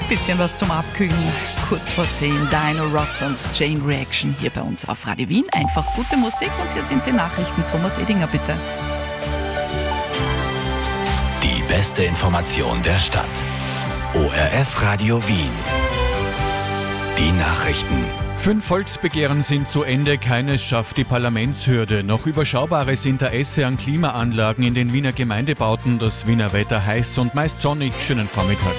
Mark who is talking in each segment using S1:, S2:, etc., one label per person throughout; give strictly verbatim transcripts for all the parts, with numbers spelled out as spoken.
S1: Bisschen was zum Abkühlen. Kurz vor zehn, Diana Ross und Chain Reaction hier bei uns auf Radio Wien. Einfach gute Musik und hier sind die Nachrichten. Thomas Edinger, bitte.
S2: Die beste Information der Stadt. O R F Radio Wien. Die Nachrichten.
S3: Fünf Volksbegehren sind zu Ende, keines schafft die Parlamentshürde. Noch überschaubares Interesse an Klimaanlagen in den Wiener Gemeindebauten, das Wiener Wetter heiß und meist sonnig, schönen Vormittag.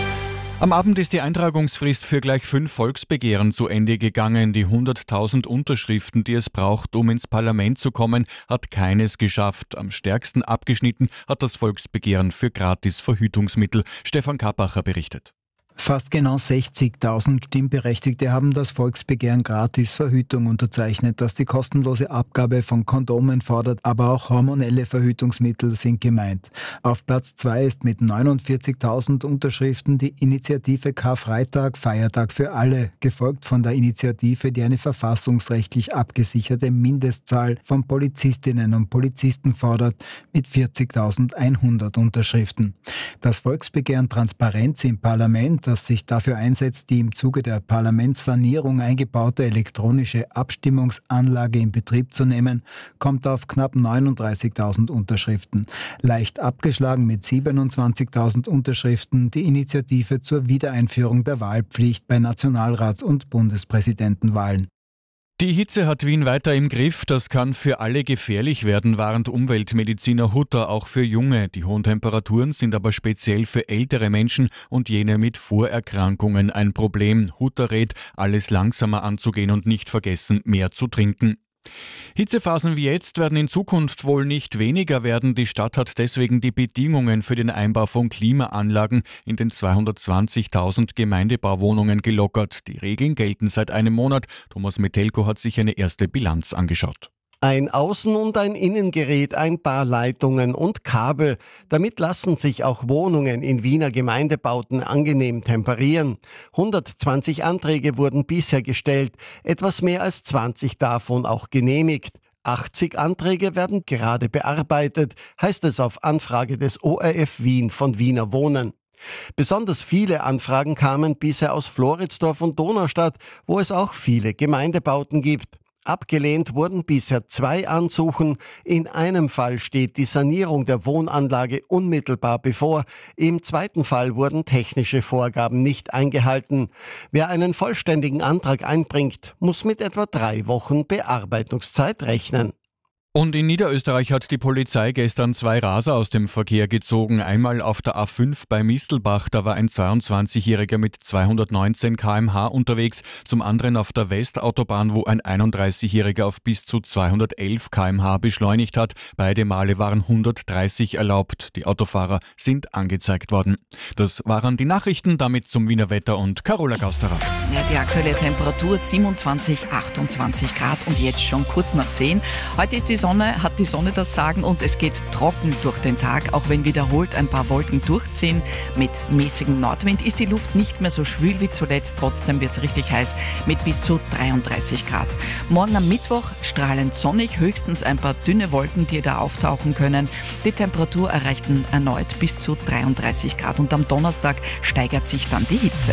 S3: Am Abend ist die Eintragungsfrist für gleich fünf Volksbegehren zu Ende gegangen. Die hunderttausend Unterschriften, die es braucht, um ins Parlament zu kommen, hat keines geschafft. Am stärksten abgeschnitten hat das Volksbegehren für Gratis-Verhütungsmittel. Stefan Kappacher berichtet.
S4: Fast genau sechzigtausend Stimmberechtigte haben das Volksbegehren Gratis-Verhütung unterzeichnet, das die kostenlose Abgabe von Kondomen fordert, aber auch hormonelle Verhütungsmittel sind gemeint. Auf Platz zwei ist mit neunundvierzigtausend Unterschriften die Initiative Karfreitag, Feiertag für alle, gefolgt von der Initiative, die eine verfassungsrechtlich abgesicherte Mindestzahl von Polizistinnen und Polizisten fordert, mit vierzigtausendeinhundert Unterschriften. Das Volksbegehren Transparenz im Parlament, das sich dafür einsetzt, die im Zuge der Parlamentssanierung eingebaute elektronische Abstimmungsanlage in Betrieb zu nehmen, kommt auf knapp neununddreißigtausend Unterschriften. Leicht abgeschlagen mit siebenundzwanzigtausend Unterschriften die Initiative zur Wiedereinführung der Wahlpflicht bei Nationalrats- und Bundespräsidentenwahlen.
S3: Die Hitze hat Wien weiter im Griff. Das kann für alle gefährlich werden, warnt Umweltmediziner Hutter, auch für Junge. Die hohen Temperaturen sind aber speziell für ältere Menschen und jene mit Vorerkrankungen ein Problem. Hutter rät, alles langsamer anzugehen und nicht vergessen, mehr zu trinken. Hitzephasen wie jetzt werden in Zukunft wohl nicht weniger werden. Die Stadt hat deswegen die Bedingungen für den Einbau von Klimaanlagen in den zweihundertzwanzigtausend Gemeindebauwohnungen gelockert. Die Regeln gelten seit einem Monat. Thomas Metelko hat sich eine erste Bilanz angeschaut.
S5: Ein Außen- und ein Innengerät, ein paar Leitungen und Kabel. Damit lassen sich auch Wohnungen in Wiener Gemeindebauten angenehm temperieren. hundertzwanzig Anträge wurden bisher gestellt, etwas mehr als zwanzig davon auch genehmigt. achtzig Anträge werden gerade bearbeitet, heißt es auf Anfrage des O R F Wien von Wiener Wohnen. Besonders viele Anfragen kamen bisher aus Floridsdorf und Donaustadt, wo es auch viele Gemeindebauten gibt. Abgelehnt wurden bisher zwei Ansuchen. In einem Fall steht die Sanierung der Wohnanlage unmittelbar bevor. Im zweiten Fall wurden technische Vorgaben nicht eingehalten. Wer einen vollständigen Antrag einbringt, muss mit etwa drei Wochen Bearbeitungszeit rechnen.
S3: Und in Niederösterreich hat die Polizei gestern zwei Raser aus dem Verkehr gezogen. Einmal auf der A fünf bei Mistelbach, da war ein zweiundzwanzigjähriger mit zweihundertneunzehn Kilometer pro Stunde unterwegs. Zum anderen auf der Westautobahn, wo ein einunddreißigjähriger auf bis zu zweihundertelf Kilometer pro Stunde beschleunigt hat. Beide Male waren hundertdreißig erlaubt. Die Autofahrer sind angezeigt worden. Das waren die Nachrichten, damit zum Wiener Wetter und Carola Gausterer.
S1: Ja, die aktuelle Temperatur siebenundzwanzig, achtundzwanzig Grad und jetzt schon kurz nach zehn. Heute ist die Sonne, hat die Sonne das Sagen und es geht trocken durch den Tag. Auch wenn wiederholt ein paar Wolken durchziehen. Mit mäßigem Nordwind ist die Luft nicht mehr so schwül wie zuletzt. Trotzdem wird es richtig heiß mit bis zu dreiunddreißig Grad. Morgen am Mittwoch strahlend sonnig, höchstens ein paar dünne Wolken, die da auftauchen können. Die Temperatur erreicht erneut bis zu dreiunddreißig Grad und am Donnerstag steigert sich dann die Hitze.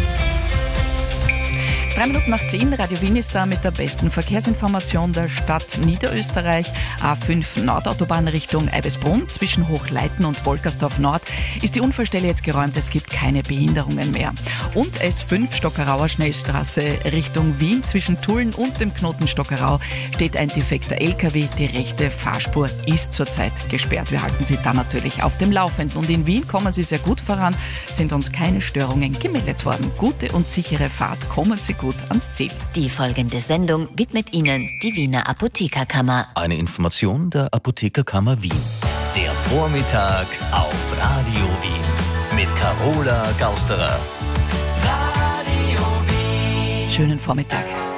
S1: Drei Minuten nach zehn, Radio Wien ist da mit der besten Verkehrsinformation der Stadt Niederösterreich. A fünf Nordautobahn Richtung Eibesbrunn zwischen Hochleiten und Wolkersdorf Nord ist die Unfallstelle jetzt geräumt, es gibt keine Behinderungen mehr. Und S fünf Stockerauer Schnellstraße Richtung Wien zwischen Tulln und dem Knoten Stockerau steht ein defekter L K W. Die rechte Fahrspur ist zurzeit gesperrt. Wir halten Sie da natürlich auf dem Laufenden. Und in Wien kommen Sie sehr gut voran, sind uns keine Störungen gemeldet worden. Gute und sichere Fahrt, kommen Sie gut ans Ziel.
S6: Die folgende Sendung widmet Ihnen die Wiener Apothekerkammer.
S2: Eine Information der Apothekerkammer Wien. Der Vormittag auf Radio Wien mit Carola Gausterer.
S1: Schönen Vormittag.